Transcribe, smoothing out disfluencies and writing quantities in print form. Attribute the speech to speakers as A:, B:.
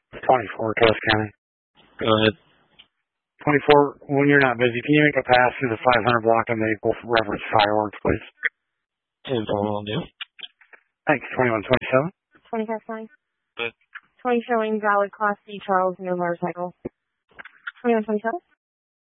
A: 24, Coast County.
B: Go ahead.
A: 24, when you're not busy, can you make a pass through the 500 block of Maple reference fireworks, please?
B: 10 will do.
A: Thanks. 2127.
C: 25 sign.
B: Good.
C: 20 showing valid Class C Charles, no motorcycle. 2127.